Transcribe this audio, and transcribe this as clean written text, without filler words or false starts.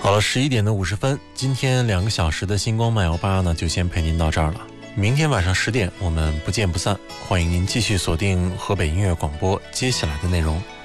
好了，11:50，今天2个小时的星光漫游吧呢，就先陪您到这儿了。明天晚上10点，我们不见不散。欢迎您继续锁定河北音乐广播接下来的内容。